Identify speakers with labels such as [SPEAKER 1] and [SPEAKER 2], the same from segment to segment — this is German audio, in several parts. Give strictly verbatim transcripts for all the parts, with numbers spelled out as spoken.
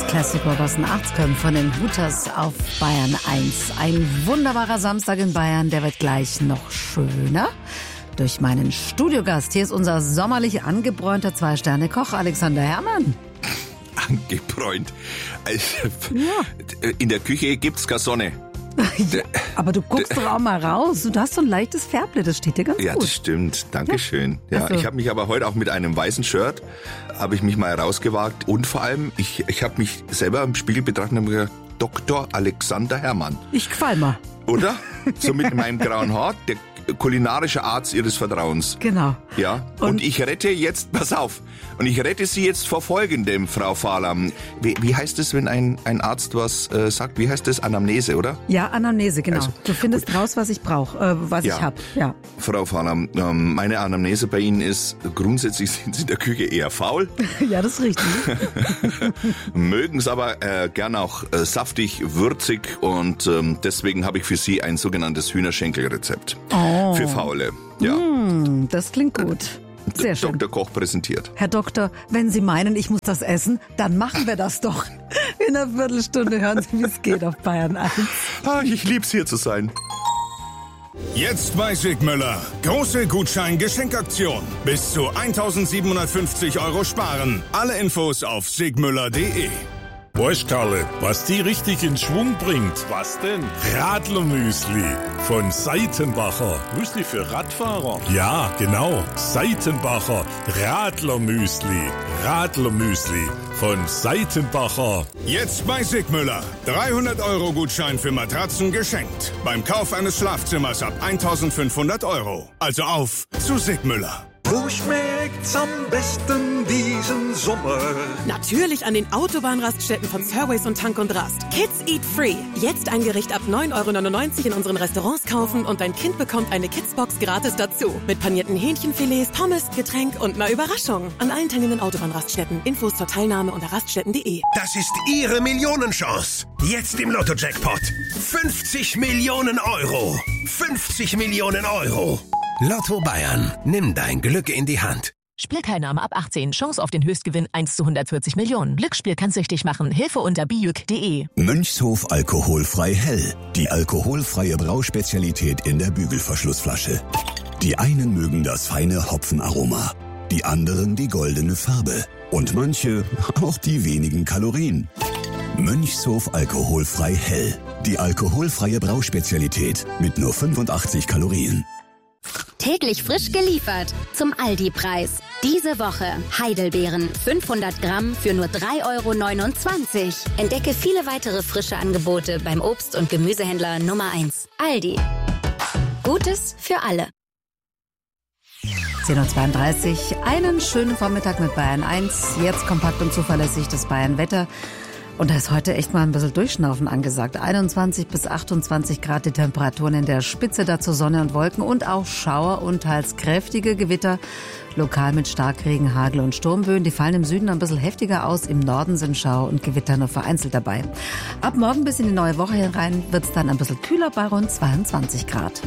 [SPEAKER 1] Classic Rock aus den achtzigern von den Hooters auf Bayern eins. Ein wunderbarer Samstag in Bayern, der wird gleich noch schöner. Durch meinen Studiogast. Hier ist unser sommerlich angebräunter Zwei-Sterne-Koch Alexander Herrmann.
[SPEAKER 2] Angebräunt. Also,
[SPEAKER 1] ja.
[SPEAKER 2] In der Küche gibt's keine Sonne.
[SPEAKER 1] Ja, aber du guckst doch auch mal raus. Du hast so ein leichtes Färble, das steht dir ganz
[SPEAKER 2] ja,
[SPEAKER 1] gut.
[SPEAKER 2] Ja, das stimmt. Dankeschön. Ja,
[SPEAKER 1] also.
[SPEAKER 2] Ich habe mich aber heute auch mit einem weißen Shirt, habe ich mich mal rausgewagt. Und vor allem, ich, ich habe mich selber im Spiegel betrachtet und habe gesagt, Doktor Alexander Herrmann.
[SPEAKER 1] Ich gefall mal.
[SPEAKER 2] Oder? So mit meinem grauen Haar, der kulinarische Arzt Ihres Vertrauens.
[SPEAKER 1] Genau.
[SPEAKER 2] Ja. Und, und ich rette jetzt, pass auf, und ich rette Sie jetzt vor Folgendem, Frau Fahler. Wie, wie heißt es, wenn ein, ein Arzt was äh, sagt? Wie heißt das? Anamnese, oder?
[SPEAKER 1] Ja, Anamnese, genau. Also, du findest gut raus, was ich brauche, äh, was
[SPEAKER 2] ja.
[SPEAKER 1] ich habe. Ja.
[SPEAKER 2] Frau Fahler, ähm, meine Anamnese bei Ihnen ist, grundsätzlich sind Sie in der Küche eher faul.
[SPEAKER 1] Ja, das ist richtig.
[SPEAKER 2] Mögen es aber äh, gern auch äh, saftig, würzig und ähm, deswegen habe ich für Sie ein sogenanntes Hühnerschenkelrezept.
[SPEAKER 1] Oh.
[SPEAKER 2] Für Faule. Ja.
[SPEAKER 1] Mm, das klingt gut. Sehr schön.
[SPEAKER 2] Doktor Koch präsentiert.
[SPEAKER 1] Herr Doktor, wenn Sie meinen, ich muss das essen, dann machen wir das doch. In einer Viertelstunde hören Sie, wie es geht auf Bayern eins.
[SPEAKER 2] Ah, ich lieb's, hier zu sein.
[SPEAKER 3] Jetzt bei Sigmüller. Große Gutschein-Geschenkaktion. Bis zu eintausendsiebenhundertfünfzig Euro sparen. Alle Infos auf sigmüller punkt de.
[SPEAKER 4] Weißt, Karle, was die richtig in Schwung bringt?
[SPEAKER 5] Was denn?
[SPEAKER 4] Radlermüsli von Seitenbacher.
[SPEAKER 5] Müsli für Radfahrer?
[SPEAKER 4] Ja, genau. Seitenbacher Radlermüsli. Radlermüsli von Seitenbacher.
[SPEAKER 3] Jetzt bei Sigmüller. dreihundert Euro Gutschein für Matratzen geschenkt. Beim Kauf eines Schlafzimmers ab eintausendfünfhundert Euro. Also auf zu Sigmüller.
[SPEAKER 6] Wo schmeckt's am besten diesen Sommer?
[SPEAKER 7] Natürlich an den Autobahnraststätten von Surways und Tank und Rast. Kids Eat Free. Jetzt ein Gericht ab neun Euro neunundneunzig in unseren Restaurants kaufen und dein Kind bekommt eine Kidsbox gratis dazu. Mit panierten Hähnchenfilets, Pommes, Getränk und einer Überraschung. An allen teilnehmenden Autobahnraststätten. Infos zur Teilnahme unter raststätten punkt de.
[SPEAKER 8] Das ist Ihre Millionenchance. Jetzt im Lotto-Jackpot. fünfzig Millionen Euro. fünfzig Millionen Euro. Lotto Bayern. Nimm dein Glück in die Hand.
[SPEAKER 9] Spielteilnahme ab achtzehn. Chance auf den Höchstgewinn eins zu hundertvierzig Millionen. Glücksspiel kann süchtig machen. Hilfe unter bijuk punkt de.
[SPEAKER 10] Mönchshof Alkoholfrei Hell. Die alkoholfreie Brauspezialität in der Bügelverschlussflasche. Die einen mögen das feine Hopfenaroma. Die anderen die goldene Farbe. Und manche auch die wenigen Kalorien. Mönchshof Alkoholfrei Hell. Die alkoholfreie Brauspezialität mit nur fünfundachtzig Kalorien.
[SPEAKER 11] Täglich frisch geliefert zum Aldi-Preis. Diese Woche Heidelbeeren fünfhundert Gramm für nur drei Euro neunundzwanzig. Entdecke viele weitere frische Angebote beim Obst- und Gemüsehändler Nummer eins. Aldi. Gutes für alle.
[SPEAKER 1] zehn Uhr zweiunddreißig. Einen schönen Vormittag mit Bayern eins. Jetzt kompakt und zuverlässig das Bayern-Wetter. Und da ist heute echt mal ein bisschen Durchschnaufen angesagt. einundzwanzig bis achtundzwanzig Grad die Temperaturen in der Spitze, dazu Sonne und Wolken und auch Schauer und teils kräftige Gewitter. Lokal mit Starkregen, Hagel und Sturmböen. Die fallen im Süden ein bisschen heftiger aus. Im Norden sind Schauer und Gewitter nur vereinzelt dabei. Ab morgen bis in die neue Woche hinein wird es dann ein bisschen kühler bei rund zweiundzwanzig Grad.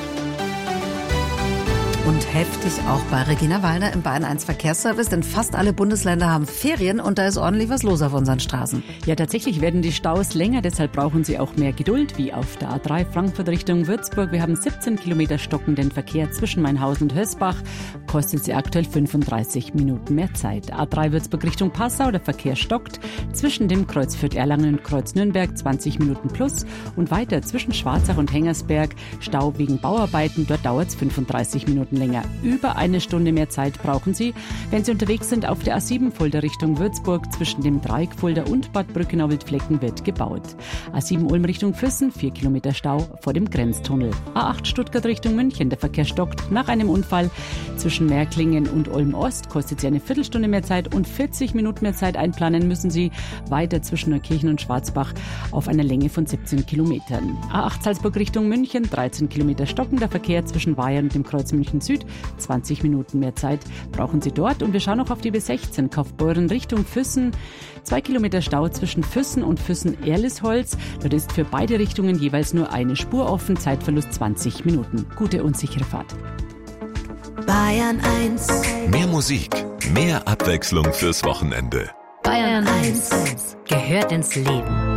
[SPEAKER 1] Und heftig auch bei Regina Wallner im Bayern eins Verkehrsservice, denn fast alle Bundesländer haben Ferien und da ist ordentlich was los auf unseren Straßen.
[SPEAKER 12] Ja, tatsächlich werden die Staus länger, deshalb brauchen sie auch mehr Geduld, wie auf der A drei Frankfurt Richtung Würzburg. Wir haben siebzehn Kilometer stockenden Verkehr zwischen Mainhausen und Hösbach, kostet sie aktuell fünfunddreißig Minuten mehr Zeit. A drei Würzburg Richtung Passau, der Verkehr stockt zwischen dem Kreuz Fürth-Erlangen und Kreuz Nürnberg zwanzig Minuten plus und weiter zwischen Schwarzach und Hengersberg, Stau wegen Bauarbeiten, dort dauert es fünfunddreißig Minuten länger. Über eine Stunde mehr Zeit brauchen Sie, wenn Sie unterwegs sind auf der A sieben Fulda Richtung Würzburg. Zwischen dem Dreieck Fulda und Bad Brückenau-Wildflecken wird gebaut. A sieben Ulm Richtung Füssen, vier Kilometer Stau vor dem Grenztunnel. A acht Stuttgart Richtung München, der Verkehr stockt nach einem Unfall. Zwischen Märklingen und Ulm Ost kostet Sie eine Viertelstunde mehr Zeit und vierzig Minuten mehr Zeit einplanen müssen Sie. Weiter zwischen Neukirchen und Schwarzbach auf einer Länge von siebzehn Kilometern. A acht Salzburg Richtung München, dreizehn Kilometer stockender Verkehr zwischen Weiher und dem Kreuz München Süd. zwanzig Minuten mehr Zeit brauchen Sie dort. Und wir schauen noch auf die B sechzehn Kaufbeuren Richtung Füssen. Zwei Kilometer Stau zwischen Füssen und Füssen-Erlisholz. Dort ist für beide Richtungen jeweils nur eine Spur offen. Zeitverlust zwanzig Minuten. Gute und sichere Fahrt.
[SPEAKER 13] Bayern eins.
[SPEAKER 14] Mehr Musik, mehr Abwechslung fürs Wochenende.
[SPEAKER 13] Bayern eins gehört ins Leben.